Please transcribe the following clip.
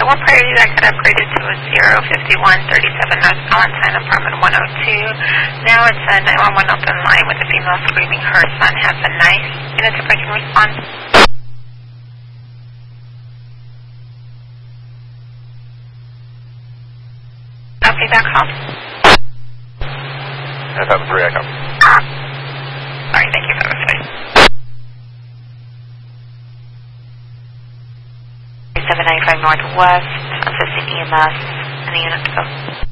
one priority that got upgraded to a 05137 North Valentine, apartment 102. Now it's a 911 open line with a female screaming her son has a knife. Units if I can respond. Copy that call. FM 3 Echo. Sorry, thank you for the 795 Northwest, assisting EMS, and the unit to go.